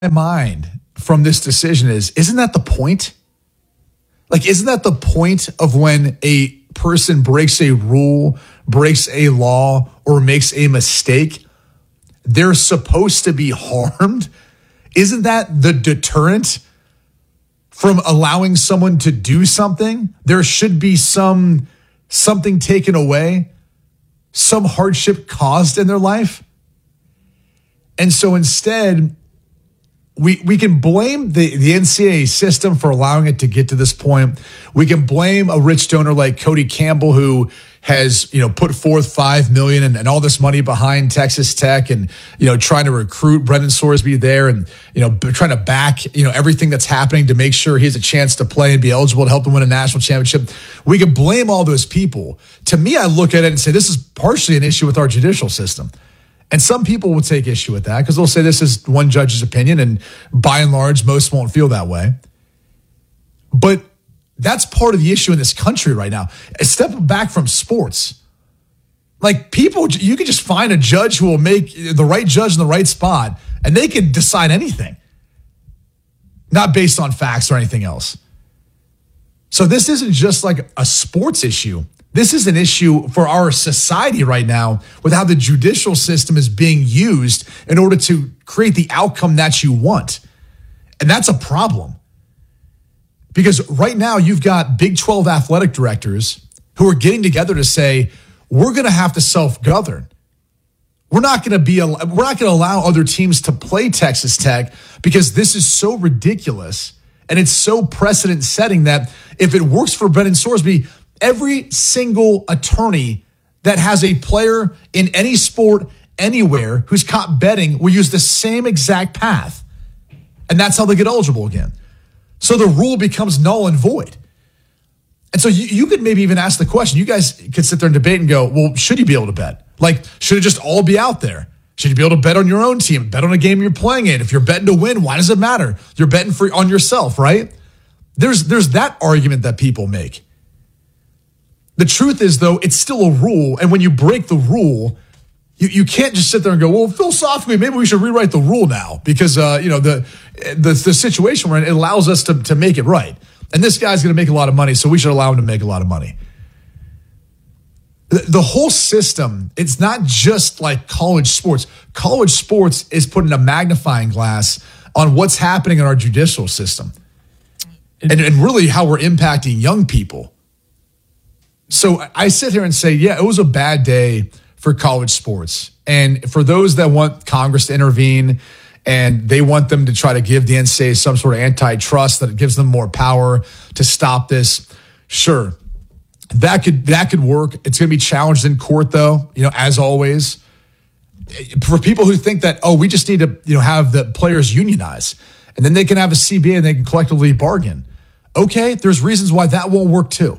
mind from this decision is, isn't that the point? Like, isn't that the point of when a person breaks a rule, breaks a law, or makes a mistake? They're supposed to be harmed. Isn't that the deterrent from allowing someone to do something? There should be something taken away, some hardship caused in their life. And so instead, we can blame the NCAA system for allowing it to get to this point. We can blame a rich donor like Cody Campbell, who has, put forth $5 million and all this money behind Texas Tech and, trying to recruit Brendan Sorsby there and, trying to back, everything that's happening to make sure he has a chance to play and be eligible to help them win a national championship. We can blame all those people. To me, I look at it and say, this is partially an issue with our judicial system. And some people will take issue with that because they'll say this is one judge's opinion, and by and large, most won't feel that way. But that's part of the issue in this country right now. Step back from sports. Like, people, you can just find a judge who will make the right judge in the right spot, and they can decide anything, not based on facts or anything else. So this isn't just like a sports issue. This is an issue for our society right now with how the judicial system is being used in order to create the outcome that you want. And that's a problem. Because right now you've got Big 12 athletic directors who are getting together to say, we're going to have to self-govern. We're not going to allow other teams to play Texas Tech because this is so ridiculous and it's so precedent setting that if it works for Brendan Sorsby, every single attorney that has a player in any sport anywhere who's caught betting will use the same exact path. And that's how they get eligible again. So the rule becomes null and void. And so you could maybe even ask the question. You guys could sit there and debate and go, well, should you be able to bet? Like, should it just all be out there? Should you be able to bet on your own team, bet on a game you're playing in? If you're betting to win, why does it matter? You're betting on yourself, right? There's that argument that people make. The truth is, though, it's still a rule. And when you break the rule, you can't just sit there and go, well, philosophically, maybe we should rewrite the rule now because, the situation we're in, it allows us to make it right. And this guy's going to make a lot of money, so we should allow him to make a lot of money. The whole system, it's not just like college sports. College sports is putting a magnifying glass on what's happening in our judicial system and really how we're impacting young people. So I sit here and say, yeah, it was a bad day for college sports. And for those that want Congress to intervene and they want them to try to give the NCAA some sort of antitrust that gives them more power to stop this, sure, that could work. It's going to be challenged in court, though, as always. For people who think that, we just need to have the players unionize and then they can have a CBA and they can collectively bargain. Okay, there's reasons why that won't work too.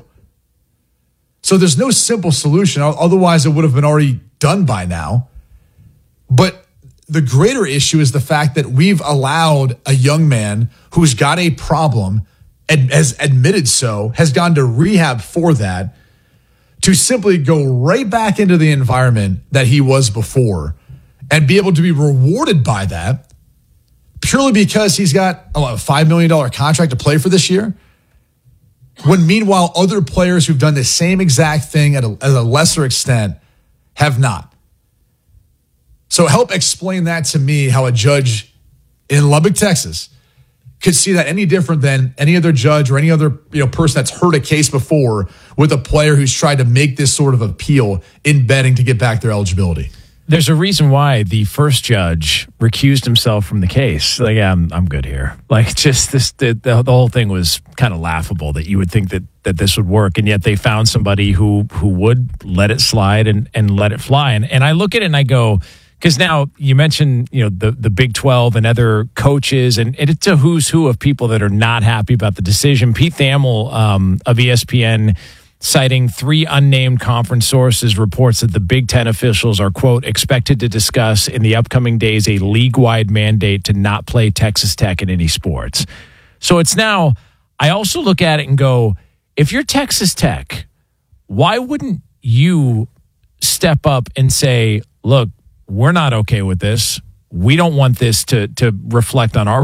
So there's no simple solution. Otherwise, it would have been already done by now. But the greater issue is the fact that we've allowed a young man who's got a problem and has admitted so, has gone to rehab for that, to simply go right back into the environment that he was before and be able to be rewarded by that purely because he's got a $5 million contract to play for this year. When meanwhile, other players who've done the same exact thing at a lesser extent have not. So help explain that to me, how a judge in Lubbock, Texas, could see that any different than any other judge or any other person that's heard a case before with a player who's tried to make this sort of appeal in betting to get back their eligibility. There's a reason why the first judge recused himself from the case. Like, yeah, I'm good here. Like, just the whole thing was kind of laughable that you would think that this would work, and yet they found somebody who would let it slide and let it fly. And I look at it and I go, because now you mentioned the Big 12 and other coaches, and it's a who's who of people that are not happy about the decision. Pete Thamel of ESPN, citing 3 unnamed conference sources, reports that the Big Ten officials are, quote, expected to discuss in the upcoming days a league-wide mandate to not play Texas Tech in any sports. So it's now, I also look at it and go, if you're Texas Tech, why wouldn't you step up and say, look, we're not okay with this. we don't want this to reflect on our